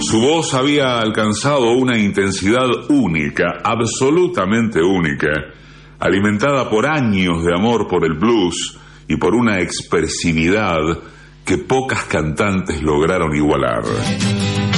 Su voz había alcanzado una intensidad única, absolutamente única, alimentada por años de amor por el blues y por una expresividad que pocas cantantes lograron igualar.